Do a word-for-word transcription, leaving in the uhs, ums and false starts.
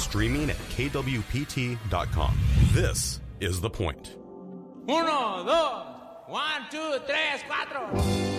streaming at K W P T dot com. This is The Point. Uno, dos, one, two, tres, cuatro.